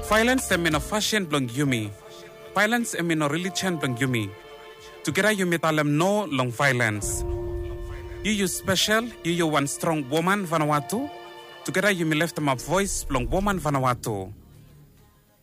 Violence emino fashion blong yumi. Violence emino religion blong yumi. Together you metalem no long violence. You special, you one strong woman Vanuatu. Together you me left them a voice long woman Vanuatu.